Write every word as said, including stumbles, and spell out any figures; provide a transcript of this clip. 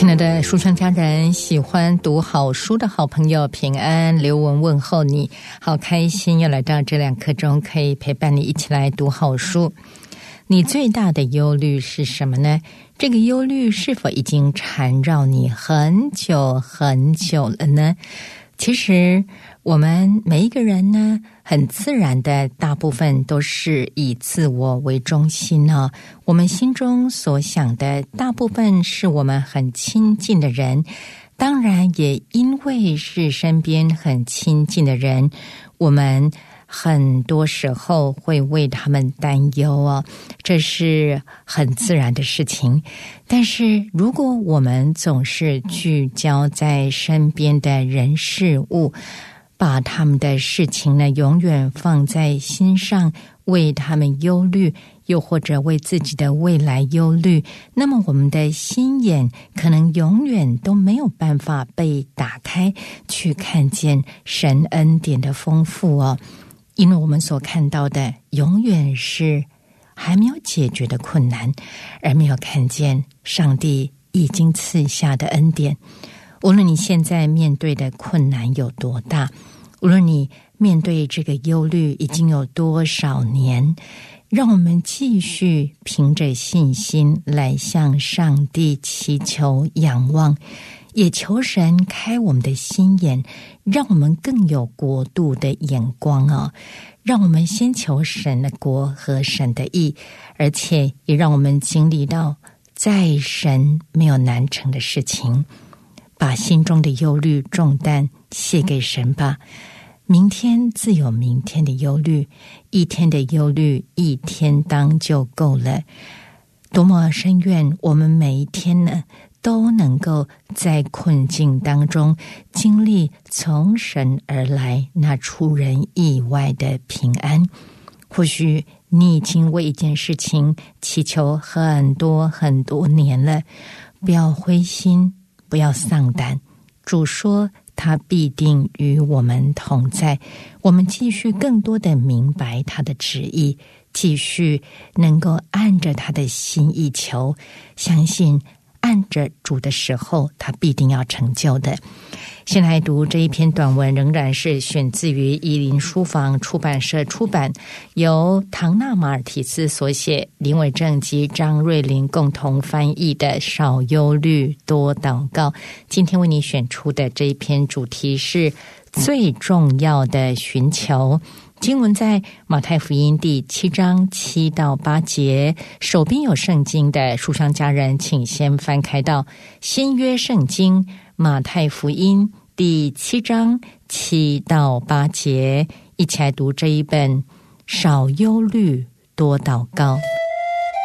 亲爱的书香家人，喜欢读好书的好朋友，平安，刘文问候你，好开心又来到这两刻钟，可以陪伴你一起来读好书。你最大的忧虑是什么呢？这个忧虑是否已经缠绕你很久很久了呢？其实我们每一个人呢，很自然的大部分都是以自我为中心呢、哦。我们心中所想的大部分是我们很亲近的人，当然也因为是身边很亲近的人，我们很多时候会为他们担忧哦，这是很自然的事情。但是如果我们总是聚焦在身边的人事物，把他们的事情呢永远放在心上，为他们忧虑，又或者为自己的未来忧虑，那么我们的心眼可能永远都没有办法被打开，去看见神恩典的丰富哦。因为我们所看到的永远是还没有解决的困难，而没有看见上帝已经赐下的恩典。无论你现在面对的困难有多大，无论你面对这个忧虑已经有多少年，让我们继续凭着信心来向上帝祈求仰望，也求神开我们的心眼，让我们更有国度的眼光哦。让我们先求神的国和神的义，而且也让我们经历到在神没有难成的事情。把心中的忧虑重担卸给神吧，明天自有明天的忧虑，一天的忧虑一天当就够了。多么深愿我们每一天呢都能够在困境当中经历从神而来那出人意外的平安。或许你已经为一件事情祈求很多很多年了，不要灰心，不要丧胆，主说他必定与我们同在，我们继续更多的明白他的旨意，继续能够按着他的心意求，相信按着主的时候他必定要成就的。先来读这一篇短文，仍然是选自于译林书房出版社出版，由唐纳马尔提斯所写，林伟正及张瑞麟共同翻译的《少忧虑多祷告》。今天为你选出的这一篇主题是最重要的寻求。经文在马太福音第七章七到八节，手边有圣经的书香家人请先翻开到新约圣经马太福音第七章七到八节，一起来读这一本少忧虑多祷告。